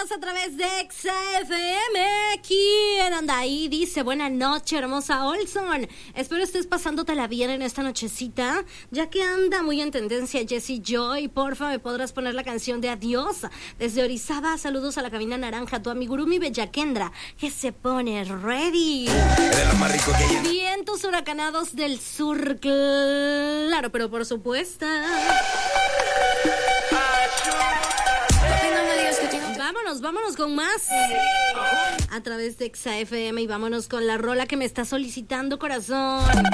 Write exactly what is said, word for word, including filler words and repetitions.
a través de X F M. ¿Quién anda ahí? Dice, buena noche, hermosa Olson. Espero estés pasándotela bien en esta nochecita, ya que anda muy en tendencia Jessie Joy. Porfa, ¿me podrás poner la canción de Adiós? Desde Orizaba, saludos a la cabina naranja, tu amigurumi Bellakendra, que se pone ready. Es lo más rico que hay. Vientos huracanados del sur, claro, pero por supuesto. Vámonos, vámonos con más a través de X F M y vámonos con la rola que me está solicitando, corazón.